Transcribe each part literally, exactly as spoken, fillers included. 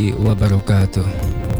wabarakatuh.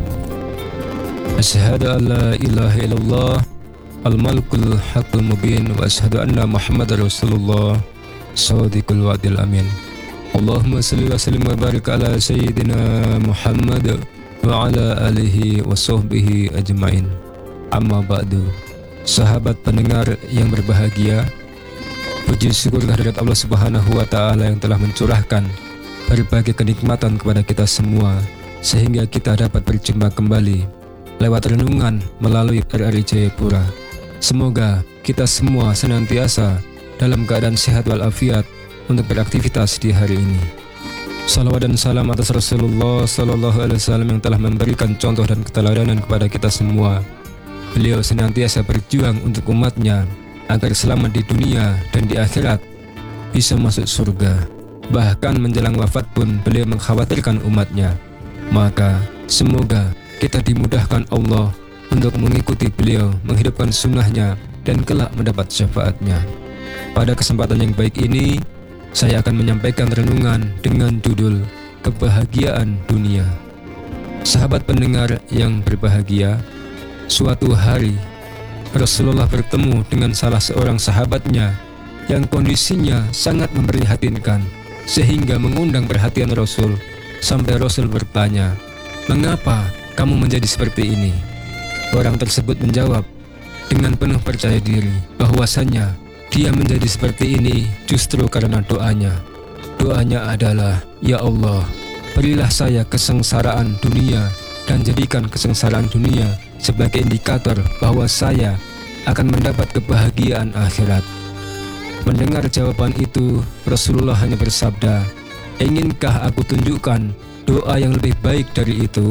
Asyhadu an la ilaha illallah al-malikul haqqul mubin wa asyhadu anna Muhammadar Rasulullah shadiqul wa'dil amin. Allahumma salli wa sallim wa barik ala sayyidina Muhammad wa ala alihi wa sahbihi ajmain. Amma ba'du. Sahabat pendengar yang berbahagia, puji syukur kehadirat Allah Subhanahu wa taala yang telah mencurahkan berbagai kenikmatan kepada kita semua sehingga kita dapat berjumpa kembali lewat renungan melalui R R I Jayapura. Semoga kita semua senantiasa dalam keadaan sehat walafiat untuk beraktivitas di hari ini. Salawat dan salam atas Rasulullah Sallallahu Alaihi Wasallam yang telah memberikan contoh dan keteladanan kepada kita semua. Beliau senantiasa berjuang untuk umatnya agar selamat di dunia dan di akhirat, bisa masuk surga. Bahkan menjelang wafat pun beliau mengkhawatirkan umatnya. Maka semoga kita dimudahkan Allah untuk mengikuti beliau, menghidupkan sunnahnya, dan kelak mendapat syafaatnya. Pada kesempatan yang baik ini, saya akan menyampaikan renungan dengan judul Kebahagiaan Dunia. Sahabat pendengar yang berbahagia, suatu hari Rasulullah bertemu dengan salah seorang sahabatnya yang kondisinya sangat memprihatinkan, sehingga mengundang perhatian Rasul. Sampai Rasul bertanya, "Mengapa kamu menjadi seperti ini?" Orang tersebut menjawab dengan penuh percaya diri bahwasanya dia menjadi seperti ini justru karena doanya. Doanya adalah, "Ya Allah, berilah saya kesengsaraan dunia dan jadikan kesengsaraan dunia sebagai indikator bahwa saya akan mendapat kebahagiaan akhirat." Mendengar jawaban itu, Rasulullah hanya bersabda, "Inginkah aku tunjukkan doa yang lebih baik dari itu?"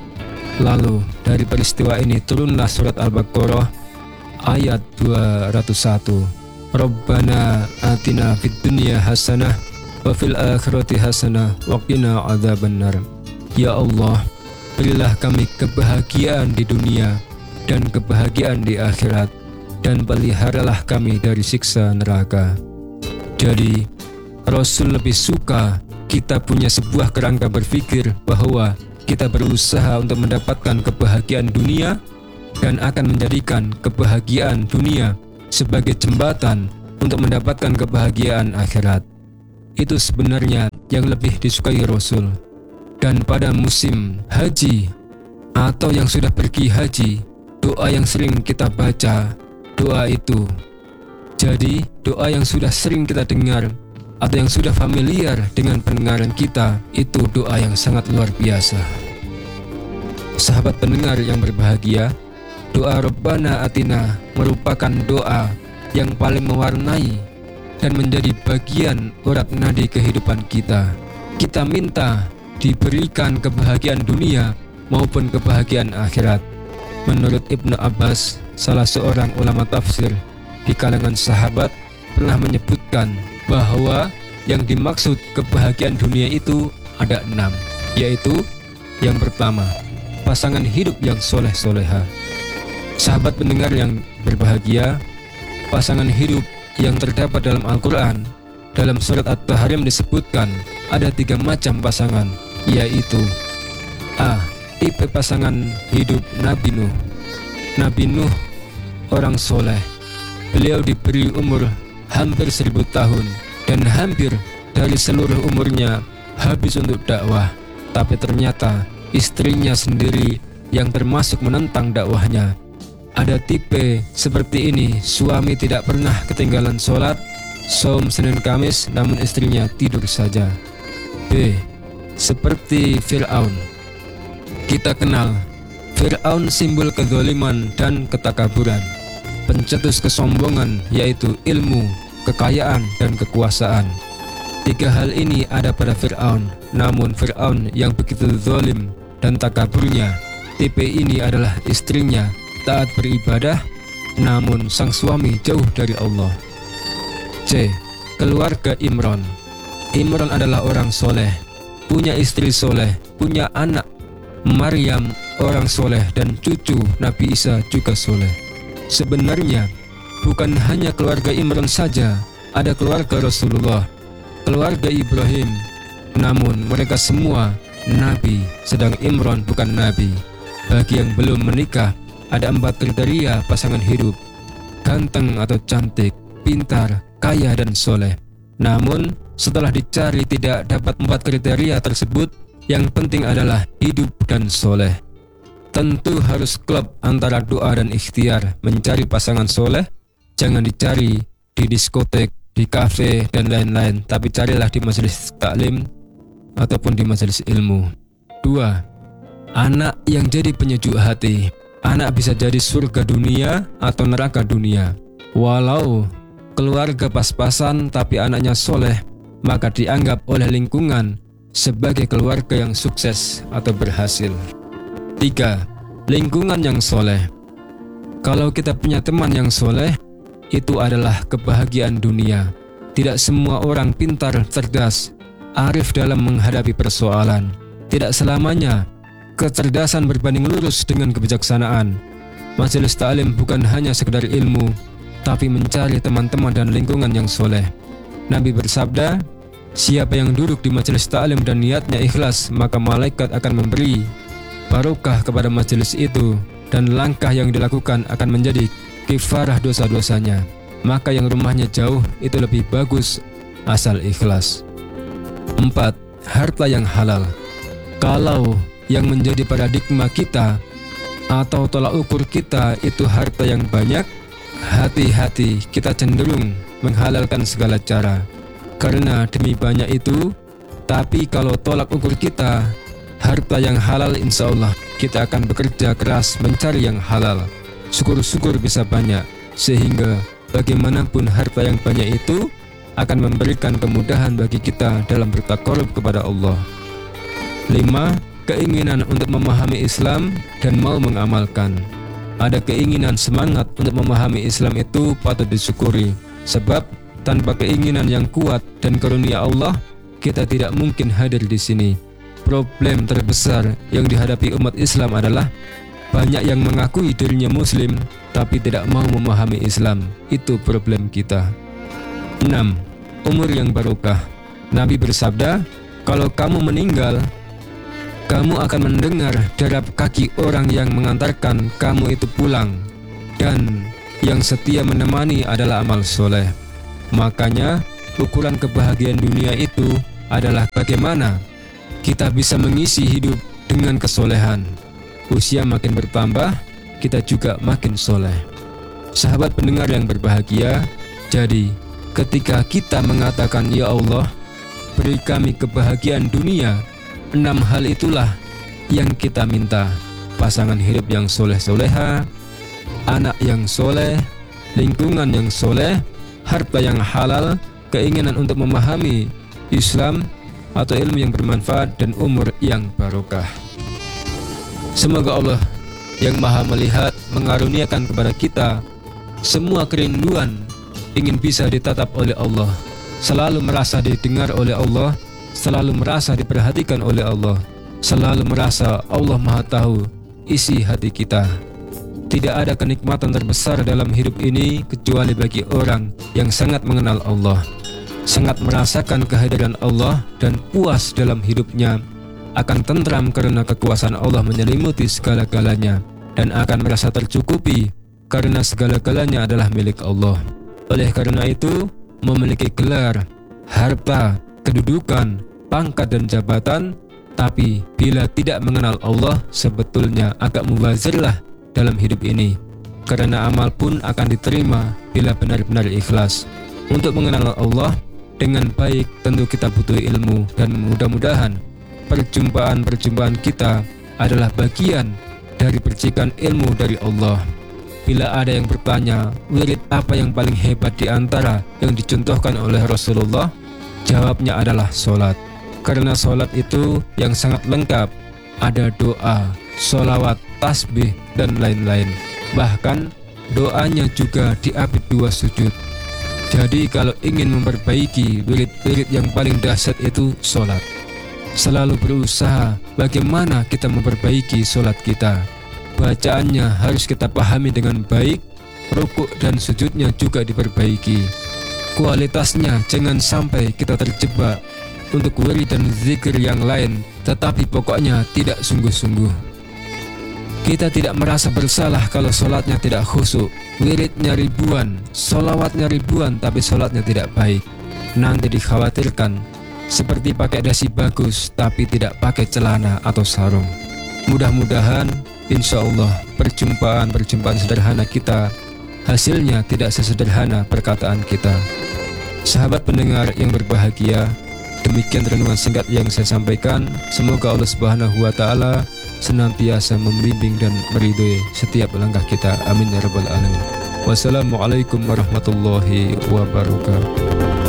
Lalu dari peristiwa ini turunlah surat Al-Baqarah ayat dua ratus satu. Rabbana atina fid dunya hasanah wa fil akhirati hasanah wa qina adzabannar. Ya Allah, berilah kami kebahagiaan di dunia dan kebahagiaan di akhirat, dan peliharalah kami dari siksa neraka. Jadi, Rasul lebih suka kita punya sebuah kerangka berpikir bahwa kita berusaha untuk mendapatkan kebahagiaan dunia dan akan menjadikan kebahagiaan dunia sebagai jembatan untuk mendapatkan kebahagiaan akhirat. Itu sebenarnya yang lebih disukai Rasul. Dan pada musim haji atau yang sudah pergi haji, doa yang sering kita baca, doa itu. Jadi, doa yang sudah sering kita dengar atau yang sudah familiar dengan pendengaran kita, itu doa yang sangat luar biasa. Sahabat pendengar yang berbahagia, doa Rabbana Atina merupakan doa yang paling mewarnai dan menjadi bagian urat nadi kehidupan kita. Kita minta diberikan kebahagiaan dunia maupun kebahagiaan akhirat. Menurut Ibnu Abbas, salah seorang ulama tafsir di kalangan sahabat, pernah menyebutkan bahwa yang dimaksud kebahagiaan dunia itu ada enam, yaitu yang pertama, pasangan hidup yang soleh-soleha. Sahabat pendengar yang berbahagia, pasangan hidup yang terdapat dalam Al-Quran, dalam surat At-Tahrim disebutkan ada tiga macam pasangan, yaitu A. Tipe pasangan hidup Nabi Nuh. Nabi Nuh orang soleh. Beliau diberi umur hampir seribu tahun dan hampir dari seluruh umurnya habis untuk dakwah. Tapi ternyata istrinya sendiri yang termasuk menentang dakwahnya. Ada tipe seperti ini, suami tidak pernah ketinggalan sholat, saum Senin Kamis, namun istrinya tidur saja. B. Seperti Fir'aun. Kita kenal Fir'aun simbol kezaliman dan ketakaburan, pencetus kesombongan yaitu ilmu, kekayaan, dan kekuasaan. Tiga hal ini ada pada Fir'aun, namun Fir'aun yang begitu zalim dan takaburnya, tipe ini adalah istrinya taat beribadah, namun sang suami jauh dari Allah. C. Keluarga Imran. Imran adalah orang soleh, punya istri soleh, punya anak Maryam orang soleh, dan cucu Nabi Isa juga soleh. Sebenarnya bukan hanya keluarga Imran saja, ada keluarga Rasulullah, keluarga Ibrahim, namun mereka semua nabi, sedang Imran bukan nabi. Bagi yang belum menikah, ada empat kriteria pasangan hidup: ganteng atau cantik, pintar, kaya, dan soleh. Namun, setelah dicari tidak dapat empat kriteria tersebut, yang penting adalah hidup dan soleh. Tentu harus klop antara doa dan ikhtiar mencari pasangan soleh. Jangan dicari di diskotek, di kafe, dan lain-lain, tapi carilah di majelis taklim ataupun di majelis ilmu. Dua, anak yang jadi penyejuk hati. Anak bisa jadi surga dunia atau neraka dunia. Walau keluarga pas-pasan tapi anaknya soleh, maka dianggap oleh lingkungan sebagai keluarga yang sukses atau berhasil. Tiga, lingkungan yang soleh. Kalau kita punya teman yang soleh, itu adalah kebahagiaan dunia. Tidak semua orang pintar, cerdas, arif dalam menghadapi persoalan. Tidak selamanya kecerdasan berbanding lurus dengan kebijaksanaan. Majelis taklim bukan hanya sekedar ilmu, tapi mencari teman-teman dan lingkungan yang soleh. Nabi bersabda, siapa yang duduk di majelis taklim dan niatnya ikhlas, maka malaikat akan memberi barokah kepada majelis itu, dan langkah yang dilakukan akan menjadi kifarah dosa-dosanya. Maka yang rumahnya jauh itu lebih bagus asal ikhlas. Empat, harta yang halal. Kalau yang menjadi paradigma kita atau tolak ukur kita itu harta yang banyak, hati-hati, kita cenderung menghalalkan segala cara karena demi banyak itu. Tapi kalau tolak ukur kita harta yang halal, insya Allah kita akan bekerja keras mencari yang halal. Syukur-syukur bisa banyak, sehingga bagaimanapun harta yang banyak itu akan memberikan kemudahan bagi kita dalam bertakarub kepada Allah. Lima, keinginan untuk memahami Islam dan mau mengamalkan. Ada keinginan semangat untuk memahami Islam itu patut disyukuri, sebab tanpa keinginan yang kuat dan karunia Allah, kita tidak mungkin hadir di sini. Problem terbesar yang dihadapi umat Islam adalah banyak yang mengakui dirinya Muslim tapi tidak mau memahami Islam. Itu problem kita. Enam, umur yang barokah. Nabi bersabda, kalau kamu meninggal, kamu akan mendengar derap kaki orang yang mengantarkan kamu itu pulang, dan yang setia menemani adalah amal soleh. Makanya ukuran kebahagiaan dunia itu adalah bagaimana kita bisa mengisi hidup dengan kesolehan. Usia makin bertambah, kita juga makin soleh. Sahabat pendengar yang berbahagia, jadi ketika kita mengatakan, ya Allah, beri kami kebahagiaan dunia, enam hal itulah yang kita minta: pasangan hidup yang soleh-soleha, anak yang soleh, lingkungan yang soleh, harta yang halal, keinginan untuk memahami Islam atau ilmu yang bermanfaat, dan umur yang barokah. Semoga Allah yang maha melihat mengaruniakan kepada kita semua kerinduan ingin bisa ditatap oleh Allah, selalu merasa didengar oleh Allah, selalu merasa diperhatikan oleh Allah, selalu merasa Allah maha tahu isi hati kita. Tidak ada kenikmatan terbesar dalam hidup ini kecuali bagi orang yang sangat mengenal Allah, sangat merasakan kehadiran Allah, dan puas dalam hidupnya, akan tentram karena kekuasaan Allah menyelimuti segala-galanya, dan akan merasa tercukupi karena segala-galanya adalah milik Allah. Oleh karena itu, memiliki gelar, harta, kedudukan, pangkat, dan jabatan, tapi bila tidak mengenal Allah, sebetulnya agak mubazirlah dalam hidup ini, karena amal pun akan diterima bila benar-benar ikhlas. Untuk mengenal Allah dengan baik tentu kita butuh ilmu, dan mudah-mudahan perjumpaan-perjumpaan kita adalah bagian dari percikan ilmu dari Allah. Bila ada yang bertanya, wirid apa yang paling hebat di antara yang dicontohkan oleh Rasulullah? Jawabnya adalah sholat. Karena sholat itu yang sangat lengkap. Ada doa, sholawat, tasbih, dan lain-lain. Bahkan doanya juga diapit dua sujud. Jadi kalau ingin memperbaiki wirid-wirid yang paling dahsyat itu sholat. Selalu berusaha bagaimana kita memperbaiki sholat kita. Bacaannya harus kita pahami dengan baik, rukuk dan sujudnya juga diperbaiki. Kualitasnya jangan sampai kita terjebak untuk wirid dan zikir yang lain tetapi pokoknya tidak sungguh-sungguh. Kita tidak merasa bersalah kalau sholatnya tidak khusyuk, wiridnya ribuan, sholawatnya ribuan, tapi sholatnya tidak baik. Nanti dikhawatirkan seperti pakai dasi bagus, tapi tidak pakai celana atau sarung. Mudah-mudahan, insya Allah, perjumpaan-perjumpaan sederhana kita hasilnya tidak sesederhana perkataan kita. Sahabat pendengar yang berbahagia, demikian renungan singkat yang saya sampaikan. Semoga Allah Subhanahu wa Ta'ala senantiasa membimbing dan meridhoi setiap langkah kita. Amin ya rabbal alamin. Wassalamualaikum warahmatullahi wabarakatuh.